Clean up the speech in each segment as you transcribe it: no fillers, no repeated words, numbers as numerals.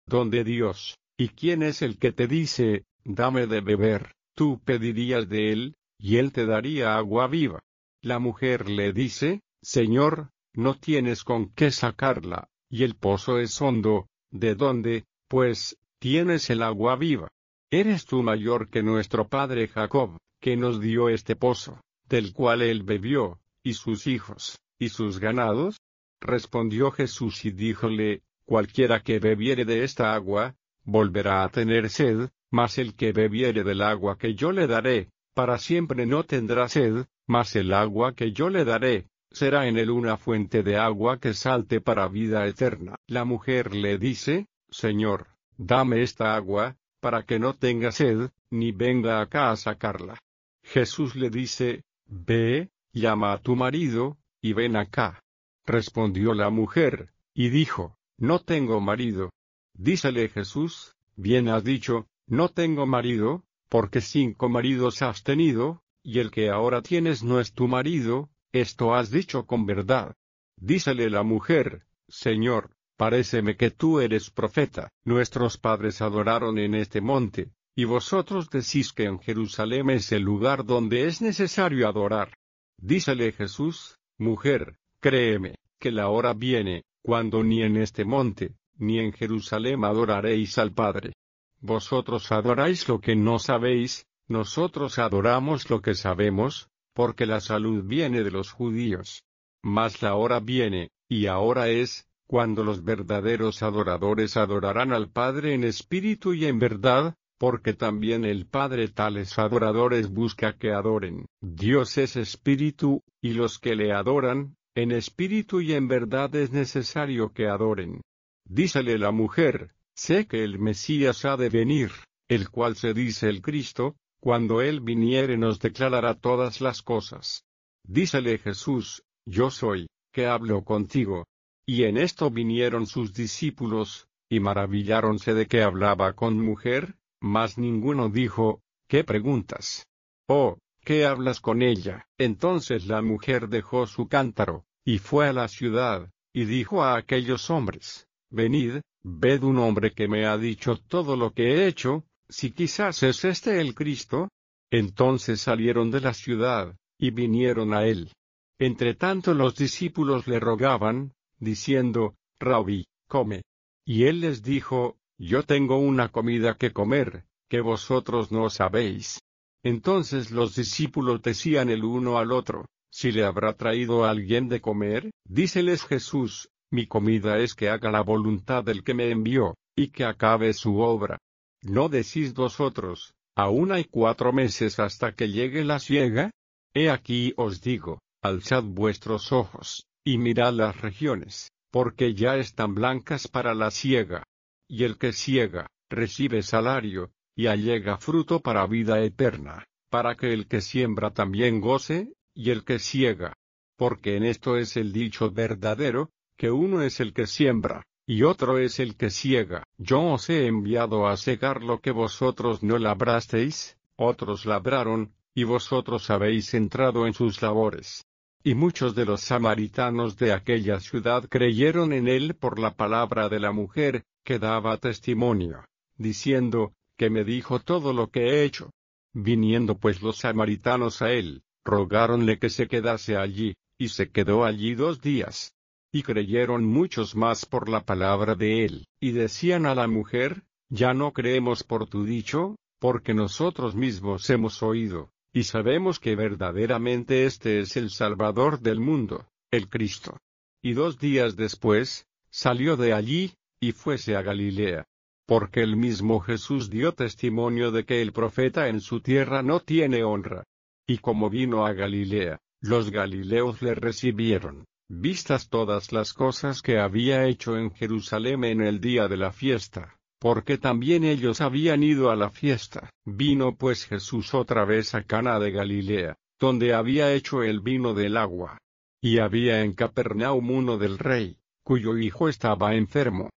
donde Dios, ¿y quién es el que te dice, dame de beber? Tú pedirías de él, y él te daría agua viva. La mujer le dice, Señor, no tienes con qué sacarla, y el pozo es hondo, ¿de dónde, pues, tienes el agua viva? ¿Eres tú mayor que nuestro padre Jacob, que nos dio este pozo, del cual él bebió, y sus hijos, y sus ganados? Respondió Jesús y díjole, cualquiera que bebiere de esta agua, volverá a tener sed, mas el que bebiere del agua que yo le daré, para siempre no tendrá sed, mas el agua que yo le daré, será en él una fuente de agua que salte para vida eterna. La mujer le dice, Señor, dame esta agua, para que no tenga sed, ni venga acá a sacarla. Jesús le dice, ve, llama a tu marido, y ven acá. Respondió la mujer, y dijo, no tengo marido. Dícele Jesús, bien has dicho, no tengo marido, porque 5 maridos has tenido, y el que ahora tienes no es tu marido, esto has dicho con verdad. Dícele la mujer, Señor, paréceme que tú eres profeta. Nuestros padres adoraron en este monte, y vosotros decís que en Jerusalén es el lugar donde es necesario adorar. Dícele Jesús, mujer, créeme, que la hora viene, cuando ni en este monte, ni en Jerusalén adoraréis al Padre. Vosotros adoráis lo que no sabéis, nosotros adoramos lo que sabemos, porque la salud viene de los judíos. Mas la hora viene, y ahora es, cuando los verdaderos adoradores adorarán al Padre en espíritu y en verdad, porque también el Padre tales adoradores busca que adoren. Dios es espíritu, y los que le adoran, en espíritu y en verdad es necesario que adoren. Dícele la mujer, sé que el Mesías ha de venir, el cual se dice el Cristo, cuando él viniere nos declarará todas las cosas. Dícele Jesús, yo soy, que hablo contigo. Y en esto vinieron sus discípulos, y maravilláronse de que hablaba con mujer, mas ninguno dijo, ¿qué preguntas? Oh, ¿qué hablas con ella? Entonces la mujer dejó su cántaro, y fue a la ciudad, y dijo a aquellos hombres, venid, ved un hombre que me ha dicho todo lo que he hecho, si quizás es este el Cristo. Entonces salieron de la ciudad, y vinieron a él. Entretanto los discípulos le rogaban, diciendo, Rabí, come. Y él les dijo, yo tengo una comida que comer, que vosotros no sabéis. Entonces los discípulos decían el uno al otro, si le habrá traído alguien de comer. Díceles Jesús, mi comida es que haga la voluntad del que me envió, y que acabe su obra. ¿No decís vosotros, aún hay 4 meses hasta que llegue la siega? He aquí os digo, alzad vuestros ojos, y mirad las regiones, porque ya están blancas para la siega. Y el que siega, recibe salario, y allega fruto para vida eterna, para que el que siembra también goce, y el que siega. Porque en esto es el dicho verdadero, que uno es el que siembra, y otro es el que siega. Yo os he enviado a segar lo que vosotros no labrasteis, otros labraron, y vosotros habéis entrado en sus labores. Y muchos de los samaritanos de aquella ciudad creyeron en él por la palabra de la mujer, que daba testimonio, diciendo, que me dijo todo lo que he hecho. Viniendo pues los samaritanos a él, rogáronle que se quedase allí, y se quedó allí 2 días. Y creyeron muchos más por la palabra de él, y decían a la mujer, ya no creemos por tu dicho, porque nosotros mismos hemos oído, y sabemos que verdaderamente este es el Salvador del mundo, el Cristo. Y 2 días después, salió de allí, y fuese a Galilea. Porque el mismo Jesús dio testimonio de que el profeta en su tierra no tiene honra. Y como vino a Galilea, los galileos le recibieron, vistas todas las cosas que había hecho en Jerusalén en el día de la fiesta, porque también ellos habían ido a la fiesta. Vino pues Jesús otra vez a Cana de Galilea, donde había hecho el vino del agua. Y había en Capernaum uno del rey, cuyo hijo estaba enfermo.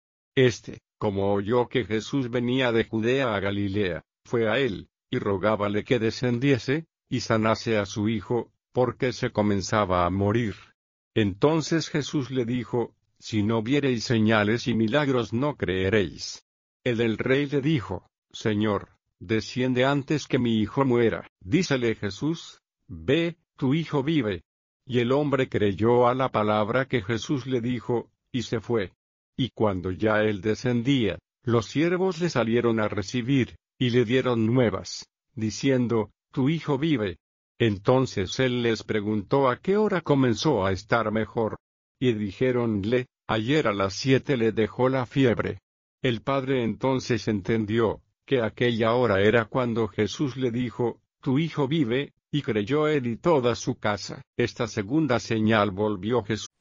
Como oyó que Jesús venía de Judea a Galilea, fue a él, y rogábale que descendiese, y sanase a su hijo, porque se comenzaba a morir. Entonces Jesús le dijo, si no viereis señales y milagros no creeréis. El del rey le dijo: Señor, desciende antes que mi hijo muera. Dícele Jesús: Ve, tu hijo vive. Y el hombre creyó a la palabra que Jesús le dijo, y se fue. Y cuando ya él descendía, los siervos le salieron a recibir, y le dieron nuevas, diciendo: Tu hijo vive. Entonces él les preguntó a qué hora comenzó a estar mejor. Y dijéronle: Ayer a las 7 le dejó la fiebre. El padre entonces entendió que aquella hora era cuando Jesús le dijo: Tu hijo vive, y creyó él y toda su casa. Esta segunda señal volvió Jesús